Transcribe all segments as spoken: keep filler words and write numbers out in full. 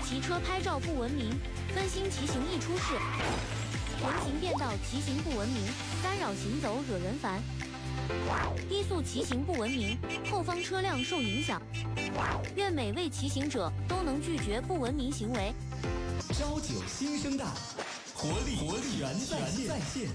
骑车拍照不文明，分心骑行易出事；人行变道骑行不文明，干扰行走惹人烦；低速骑行不文明，后方车辆受影响。愿每位骑行者都能拒绝不文明行为。 朝九新生代，活力活力全在线。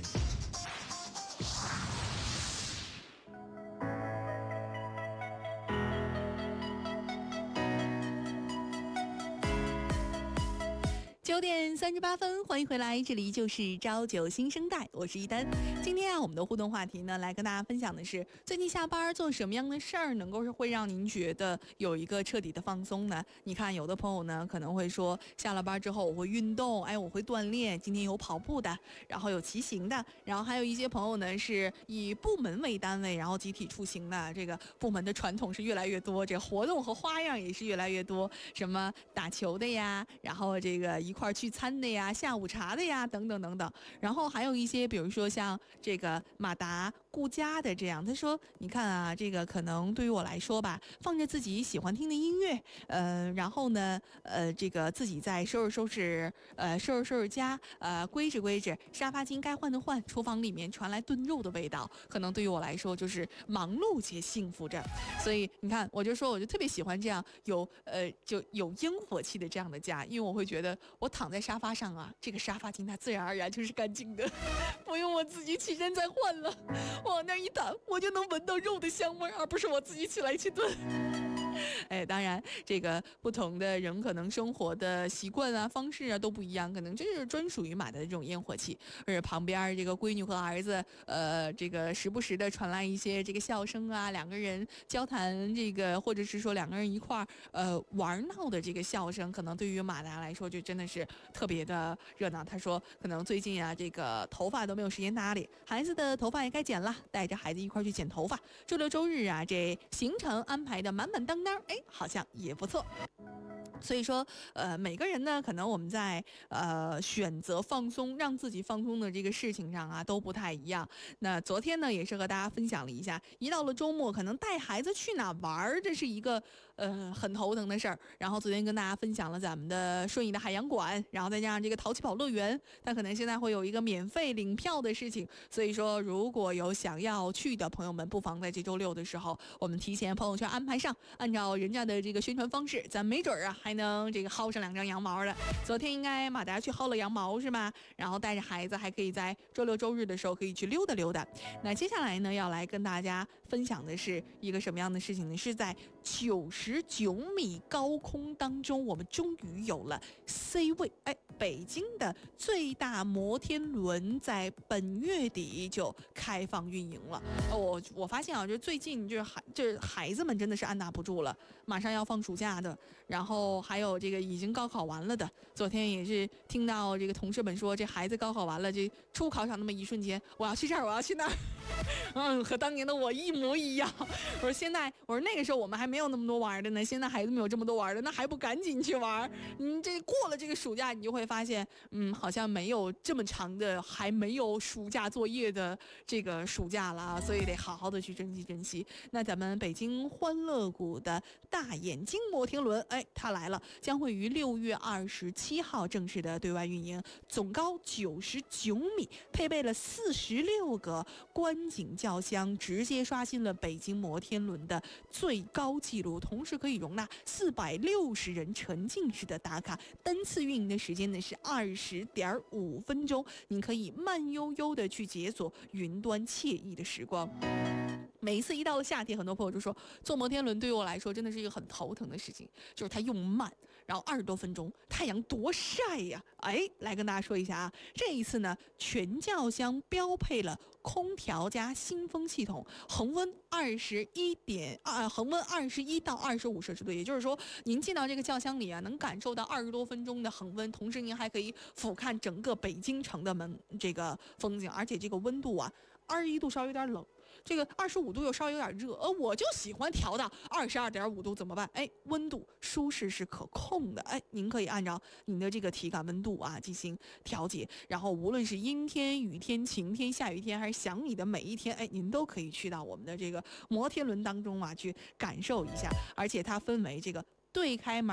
九点三十八分，欢迎回来，这里就是朝九新生代，我是一丹。今天啊，我们的互动话题呢，来跟大家分享的是，最近下班做什么样的事儿能够是会让您觉得有一个彻底的放松呢？你看，有的朋友呢可能会说，下了班之后我会运动，哎，我会锻炼，今天有跑步的，然后有骑行的，然后还有一些朋友呢是以部门为单位，然后集体出行的。这个部门的传统是越来越多，这活动和花样也是越来越多，什么打球的呀，然后这个一块聚餐的呀，下午茶的呀，等等等等。然后还有一些比如说像这个马达顾家的这样，他说你看啊，这个可能对于我来说吧，放着自己喜欢听的音乐，呃然后呢呃这个自己在收拾收拾呃收拾收拾家，呃归置归置，沙发巾该换的换，厨房里面传来炖肉的味道，可能对于我来说就是忙碌且幸福着。所以你看，我就说我就特别喜欢这样有呃就有烟火气的这样的家，因为我会觉得我躺在沙发上啊，这个沙发巾它自然而然就是干净的，不用我自己起身再换了，往那一躺，我就能闻到肉的香味，而不是我自己起来去炖。哎，当然，这个不同的人可能生活的习惯啊、方式啊都不一样，可能这是专属于马的这种烟火气。而旁边这个闺女和儿子，呃，这个时不时的传来一些这个笑声啊，两个人交谈，这个或者是说两个人一块儿呃玩闹的这个笑声，可能对于马达来说就真的是特别的热闹。他说，可能最近啊，这个头发都没有时间打理，孩子的头发也该剪了，带着孩子一块去剪头发。周六周日啊，这行程安排的满满当当，哎，好像也不错。所以说，呃，每个人呢，可能我们在呃选择放松、让自己放松的这个事情上啊，都不太一样。那昨天呢，也是和大家分享了一下，一到了周末，可能带孩子去哪玩，这是一个呃很头疼的事儿。然后昨天跟大家分享了咱们的顺义的海洋馆，然后再加上这个淘气跑乐园，它可能现在会有一个免费领票的事情。所以说，如果有想要去的朋友们，不妨在这周六的时候，我们提前朋友圈安排上，按照人家的这个宣传方式，咱没准儿啊还能这个薅上两张羊毛的。昨天应该马达去薅了羊毛是吧？然后带着孩子还可以在周六周日的时候可以去溜达溜达。那接下来呢，要来跟大家分享的是一个什么样的事情呢？是在九十九米高空当中，我们终于有了 C 位。哎，北京的最大摩天轮在本月底就开放运营了。我我发现啊，就最近就是孩就是孩子们真的是按捺不住了，马上要放暑假的，然后还有这个已经高考完了的。昨天也是听到这个同事们说，这孩子高考完了，这出考场那么一瞬间，我要去这儿，我要去那儿。嗯，和当年的我一模一样。我说现在，我说那个时候我们还没有那么多玩的呢，现在孩子们有这么多玩的，那还不赶紧去玩？嗯，这过了这个暑假，你就会发现，嗯，好像没有这么长的，还没有暑假作业的这个暑假了，所以得好好的去珍惜珍惜。那咱们北京欢乐谷的大眼睛摩天轮，哎，它来了，将会于六月二十七号正式的对外运营，总高九十九米，配备了四十六个观景轿厢，直接刷新了北京摩天轮的最高纪录，同时可以容纳四百六十人沉浸式的打卡。单次运营的时间呢是二十点五分钟，您可以慢悠悠的去解锁云端惬意的时光。每一次一到了夏天，很多朋友就说坐摩天轮对于我来说真的是一个很头疼的事情，就是它又慢，然后二十多分钟，太阳多晒呀！哎，来跟大家说一下啊，这一次呢，全轿厢标配了空调加新风系统，恒温二十一点二，恒温二十一到二十五摄氏度，也就是说，您进到这个轿厢里啊，能感受到二十多分钟的恒温，同时您还可以俯瞰整个北京城的门这个风景，而且这个温度啊，二十一度稍微有点冷。这个二十五度又稍微有点热，而我就喜欢调到二十二点五度，怎么办？哎，温度舒适是可控的，哎，您可以按照您的这个体感温度啊进行调节，然后无论是阴天、雨天、晴天、下雨天，还是想你的每一天，哎，您都可以去到我们的这个摩天轮当中啊去感受一下，而且它分为这个对开门